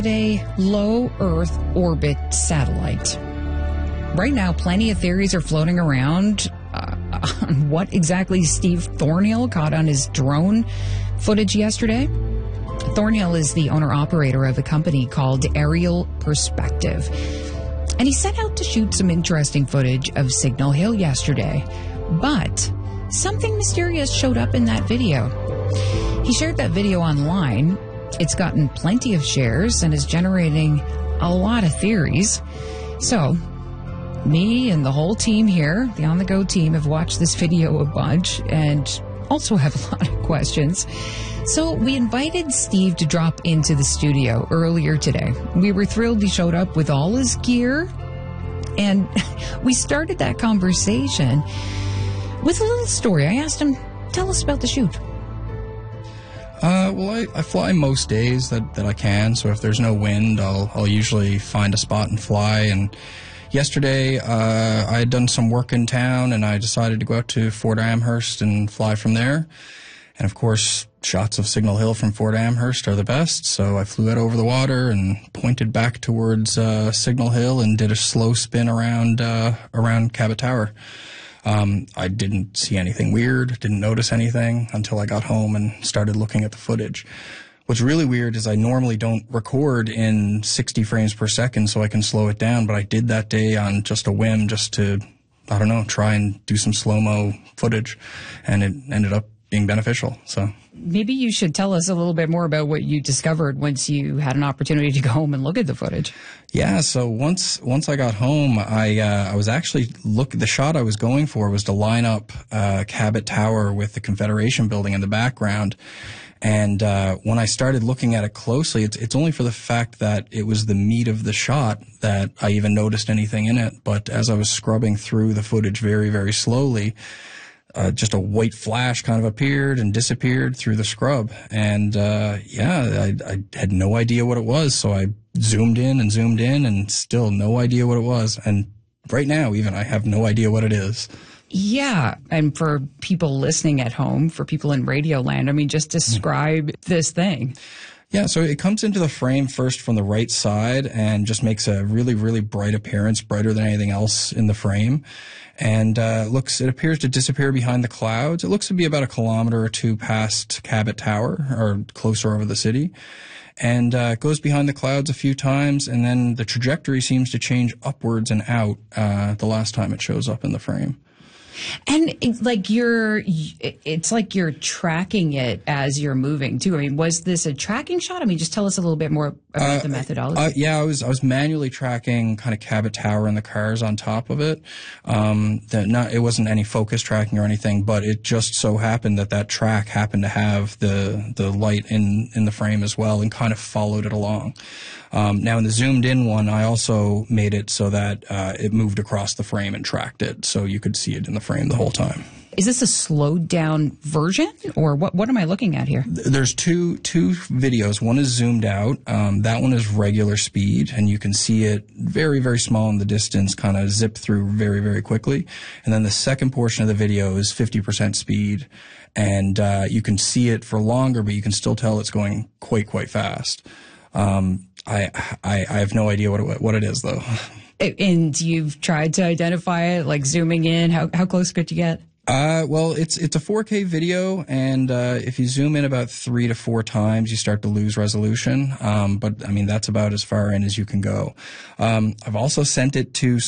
A low Earth orbit satellite. Right now, plenty of theories are floating around on what exactly Steve Thornhill caught on his drone footage yesterday. Thornhill is the owner-operator of a company called Aerial Perspective. And he set out to shoot some interesting footage of Signal Hill yesterday. But something mysterious showed up in that video. He shared that video online. It's gotten plenty of shares and is generating a lot of theories. So, me and the whole team here, the On The Go team, have watched this video a bunch and also have a lot of questions. So we invited Steve to drop into the studio earlier today. We were thrilled he showed up with all his gear, and we started that conversation with a little story. I asked him, tell us about the shoot. Well, I fly most days that I can, so if there's no wind, I'll usually find a spot and fly. And yesterday, I had done some work in town, and I decided to go out to Fort Amherst and fly from there. And of course, shots of Signal Hill from Fort Amherst are the best, so I flew out over the water and pointed back towards Signal Hill and did a slow spin around Cabot Tower. I didn't see anything weird, didn't notice anything until I got home and started looking at the footage. What's really weird is I normally don't record in 60 frames per second so I can slow it down, but I did that day on just a whim, just to, I don't know, try and do some slow-mo footage, and it ended up being beneficial. So maybe you should tell us a little bit more about what you discovered once you had an opportunity to go home and look at the footage. Yeah, so once I got home, I was actually the shot I was going for was to line up Cabot Tower with the Confederation building in the background. And when I started looking at it closely, it's only for the fact that it was the meat of the shot that I even noticed anything in it. But as I was scrubbing through the footage very, very slowly, just a white flash kind of appeared and disappeared through the scrub. And I had no idea what it was. So I zoomed in and still no idea what it was. And right now, even, I have no idea what it is. Yeah. And for people listening at home, for people in Radio Land, I mean, just describe this thing. Yeah, so it comes into the frame first from the right side and just makes a really, really bright appearance, brighter than anything else in the frame. And it appears to disappear behind the clouds. It looks to be about 1 kilometer or 2 past Cabot Tower, or closer over the city. And it goes behind the clouds a few times, and then the trajectory seems to change upwards and out the last time it shows up in the frame. And it's like you're tracking it as you're moving too. I mean, was this a tracking shot? I mean, just tell us a little bit more about the methodology. I was manually tracking kind of Cabot Tower and the cars on top of it. It wasn't any focus tracking or anything, but it just so happened that track happened to have the light in the frame as well, and kind of followed it along. Now in the zoomed in one, I also made it so that it moved across the frame and tracked it, so you could see it in the frame the whole time. Is this a slowed down version, or what am I looking at here? There's two videos. One is zoomed out. That one is regular speed, and you can see it very, very small in the distance, kind of zip through very, very quickly. And then the second portion of the video is 50% speed, and you can see it for longer, but you can still tell it's going quite fast. I have no idea what it is, though. And you've tried to identify it, like zooming in. How close could you get? Well, it's a 4K video, and if you zoom in about 3 to 4 times, you start to lose resolution. But I mean, that's about as far in as you can go. I've also sent it to